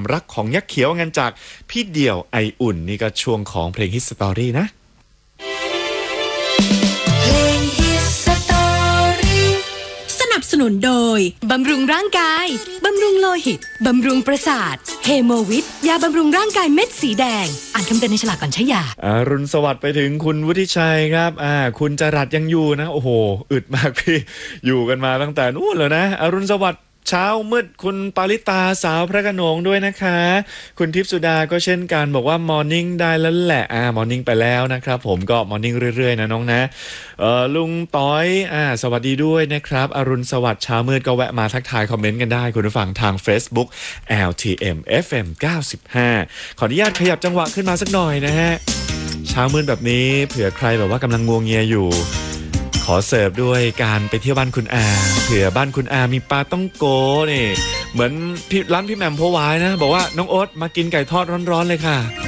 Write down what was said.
รักของยักษ์เขียวงันจากพี่เดี่ยวไออุ่นนี่ก็ช่วงของเพลงฮิตสตอรี่นะสนับสนุนโดยบำรุงร่างกายบำรุงโลหิตบำรุงประสาทเฮโมวิทยาบำรุงร่างกายเม็ดสีแดงอ่านคำเตือนในฉลากก่อนใช้ยาอรุณสวัสดิ์ไปถึงคุณวุฒิชัยครับคุณจรัสยังอยู่นะโอ้โหอึดมากพี่อยู่กันมาตั้งแต่นู่นเลยนะอรุณสวัสดิ์เช้ามืดคุณปาริตาสาวพระโขนงด้วยนะคะคุณทิพย์สุดาก็เช่นกันบอกว่ามอร์นิ่งได้แล้วแหละมอร์นิ่งไปแล้วนะครับผมก็มอร์นิ่งเรื่อยๆนะน้องนะลุงต้อยสวัสดีด้วยนะครับอรุณสวัสดิ์เช้ามืดก็แวะมาทักทายคอมเมนต์กันได้คุณผู้ฟังทาง Facebook LTM FM 95ขออนุญาตขยับจังหวะขึ้นมาสักหน่อยนะฮะเช้ามืดแบบนี้เผื่อใครแบบว่ากำลังงัวเงียอยู่ขอเสิร์ฟด้วยการไปเที่ยวบ้านคุณอาเผื่อบ้านคุณอามีปลาต้องโกนี่เหมือนร้านพี่แหม่มโพวายนะบอกว่าน้องโอ๊ตมากินไก่ทอดร้อนๆเลยค่ะ